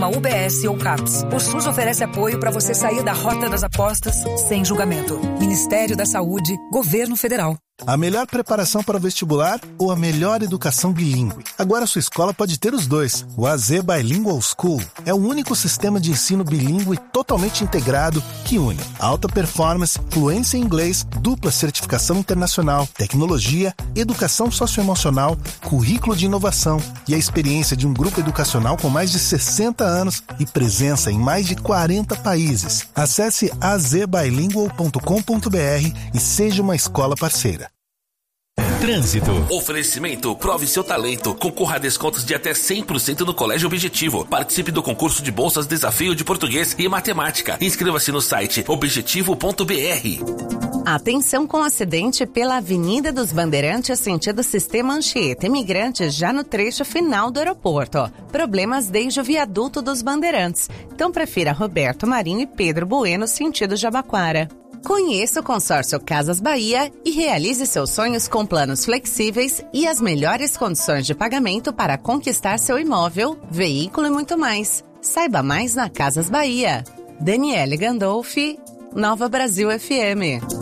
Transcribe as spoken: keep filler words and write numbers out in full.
uma U B S ou CAPS. O SUS oferece apoio para você sair da rota das apostas sem julgamento. Ministério da Saúde, Governo Federal. A melhor preparação para o vestibular ou a melhor educação bilíngue? Agora sua escola pode ter os dois. O A Z Bilingual School é o único sistema de ensino bilíngue totalmente integrado que une alta performance, fluência em inglês, dupla certificação internacional, tecnologia, educação socioemocional, currículo de inovação e a experiência de um grupo educacional com mais de sessenta anos e presença em mais de quarenta países. Acesse a z bilingual ponto com ponto b r e seja uma escola parceira. Trânsito. Oferecimento, prove seu talento. Concorra a descontos de até cem por cento no Colégio Objetivo. Participe do concurso de bolsas Desafio de Português e Matemática. Inscreva-se no site objetivo ponto b r. Atenção com acidente pela Avenida dos Bandeirantes, sentido Sistema Anchieta Imigrantes, já no trecho final do aeroporto. Problemas desde o viaduto dos Bandeirantes. Então prefira Roberto Marinho e Pedro Bueno, sentido Jabaquara. Conheça o consórcio Casas Bahia e realize seus sonhos com planos flexíveis e as melhores condições de pagamento para conquistar seu imóvel, veículo e muito mais. Saiba mais na Casas Bahia. Daniele Gandolfi, Nova Brasil F M.